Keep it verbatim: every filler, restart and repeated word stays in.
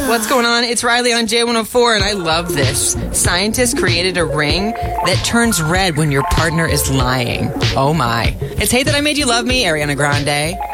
What's going on? It's Riley on J one oh four, and I love this. Scientists created a ring that turns red when your partner is lying. Oh my. It's Hey That I Made You Love Me, Ariana Grande.